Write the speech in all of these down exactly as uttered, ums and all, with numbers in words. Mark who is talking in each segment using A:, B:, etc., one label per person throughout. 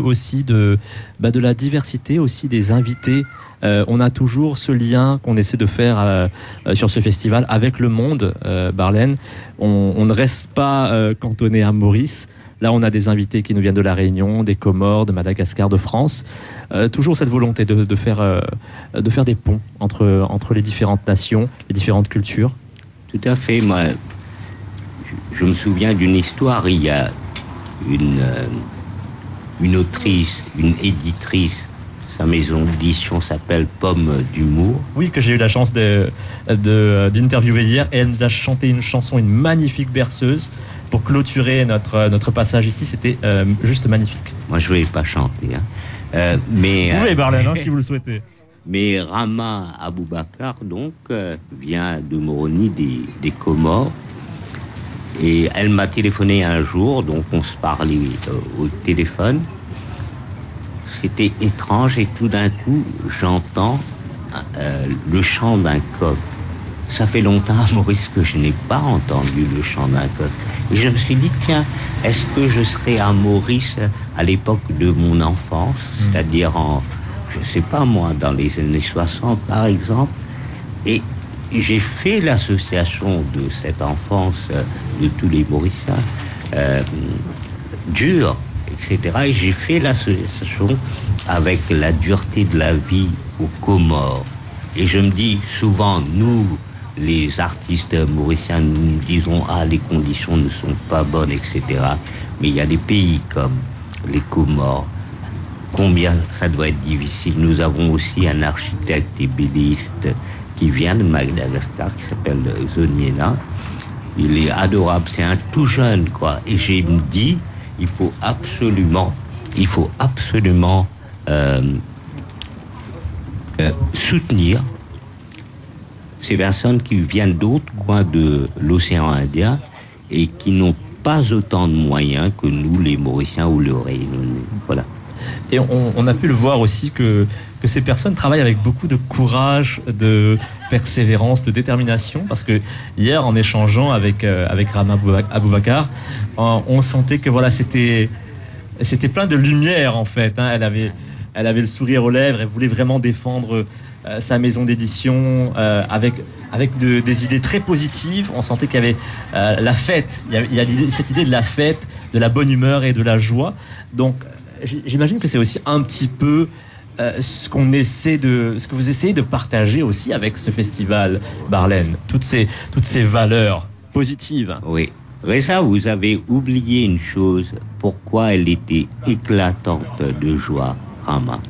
A: aussi de, bah, de la diversité aussi des invités. Euh, on a toujours ce lien qu'on essaie de faire euh, euh, sur ce festival avec le monde, euh, Barlène. On, on ne reste pas euh, cantonné à Maurice. Là, on a des invités qui nous viennent de La Réunion, des Comores, de Madagascar, de France. Euh, toujours cette volonté de, de, faire, euh, de faire des ponts entre, entre les différentes nations, les différentes cultures.
B: Tout à fait. Moi, je me souviens d'une histoire. Il y a une, euh, une autrice, une éditrice. Sa maison d'édition s'appelle Pomme d'Humour.
A: Oui, que j'ai eu la chance de, de, d'interviewer hier. Et elle nous a chanté une chanson, une magnifique berceuse, pour clôturer notre, notre passage ici. C'était euh, juste magnifique.
B: Moi, je ne vais pas chanter. Hein. Euh, mais,
A: vous pouvez, Barlène, hein, si vous le souhaitez.
B: Mais Rama Aboubakar, donc, euh, vient de Moroni, des, des Comores. Et elle m'a téléphoné un jour, donc on se parlait euh, au téléphone. C'était étrange et tout d'un coup, j'entends euh, le chant d'un coq. Ça fait longtemps, Maurice, que je n'ai pas entendu le chant d'un coq. Et je me suis dit, tiens, est-ce que je serais à Maurice à l'époque de mon enfance, mmh. c'est-à-dire en, je ne sais pas moi, dans les années soixante par exemple. Et j'ai fait l'association de cette enfance de tous les Mauriciens, euh, dure, et cetera. Et j'ai fait l'association avec la dureté de la vie aux Comores. Et je me dis, souvent, nous, les artistes mauriciens, nous disons « Ah, les conditions ne sont pas bonnes, et cetera » Mais il y a des pays comme les Comores. Combien ça doit être difficile. Nous avons aussi un architecte ébéniste qui vient de Madagascar, qui s'appelle Zoniena. Il est adorable, c'est un tout jeune, quoi. Et j'ai me dit, il faut absolument, il faut absolument euh, euh, soutenir ces personnes qui viennent d'autres coins de l'océan Indien et qui n'ont pas autant de moyens que nous, les Mauriciens ou les Réunionnais. Voilà.
A: Et on, on a pu le voir aussi que, que ces personnes travaillent avec beaucoup de courage, de persévérance, de détermination, parce que hier, en échangeant avec, euh, avec Rama Aboubakar, on, on sentait que voilà, c'était, c'était plein de lumière en fait. Hein. Elle avait, elle avait le sourire aux lèvres, elle voulait vraiment défendre euh, sa maison d'édition euh, avec, avec de, des idées très positives. On sentait qu'il y avait euh, la fête, il y a, il y a cette idée de la fête, de la bonne humeur et de la joie. Donc, j'imagine que c'est aussi un petit peu euh, ce qu'on essaie de, ce que vous essayez de partager aussi avec ce festival, Barlène, toutes ces, toutes ces valeurs positives.
B: Oui. Reza, vous avez oublié une chose. Pourquoi elle était éclatante de joie, Rama?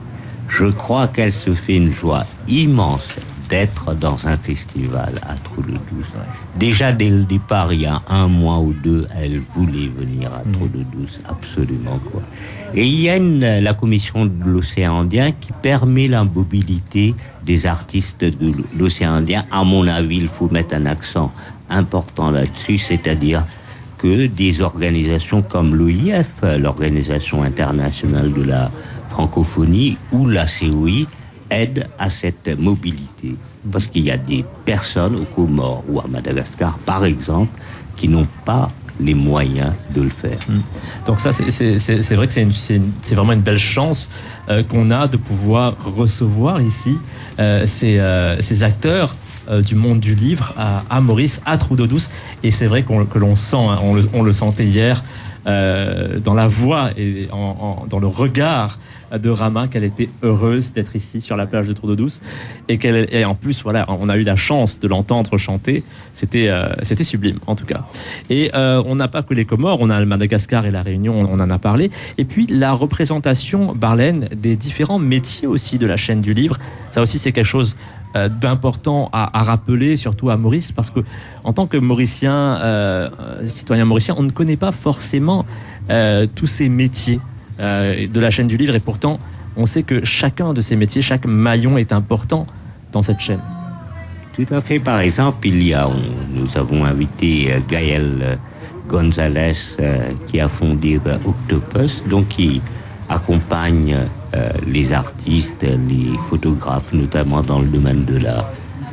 B: Je crois qu'elle se fait une joie immense d'être dans un festival à Trou-de-Douce. Déjà dès le départ, il y a un mois ou deux, elle voulait venir à Trou-de-Douce, absolument quoi. Et il y a une, la commission de l'océan Indien qui permet la mobilité des artistes de l'océan Indien. À mon avis, il faut mettre un accent important là-dessus, c'est-à-dire que des organisations comme l'O I F, l'Organisation internationale de la francophonie, ou la C O I, aide à cette mobilité. Parce qu'il y a des personnes aux Comores ou à Madagascar, par exemple, qui n'ont pas les moyens de le faire.
A: Donc ça, c'est, c'est, c'est, c'est vrai que c'est, une, c'est, une, c'est vraiment une belle chance euh, qu'on a de pouvoir recevoir ici euh, ces, euh, ces acteurs euh, du monde du livre à, à Maurice, à Trou-de-Douce. Et c'est vrai qu'on, que l'on sent, hein, on, le, on le sentait hier, Euh, dans la voix et en, en, dans le regard de Rama, qu'elle était heureuse d'être ici sur la plage de Trou-de-Douce et, qu'elle, et en plus voilà, on a eu la chance de l'entendre chanter. C'était, euh, c'était sublime en tout cas. Et euh, on n'a pas que les Comores, on a le Madagascar et la Réunion, on en a parlé. Et puis la représentation, Barlène, des différents métiers aussi de la chaîne du livre, ça aussi c'est quelque chose d'important à, à rappeler, surtout à Maurice, parce que en tant que Mauricien, euh, citoyen mauricien, on ne connaît pas forcément euh, tous ces métiers euh, de la chaîne du livre, et pourtant, on sait que chacun de ces métiers, chaque maillon est important dans cette chaîne.
B: Tout à fait. Par exemple, il y a, on, nous avons invité euh, Gaël Gonzalez, euh, qui a fondé euh, Octopus, donc qui accompagne euh, les artistes, les photographes, notamment dans le domaine de la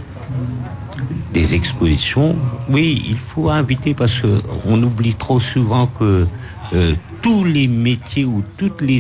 B: des expositions. Oui, il faut inviter parce que on oublie trop souvent que euh, tous les métiers ou toutes les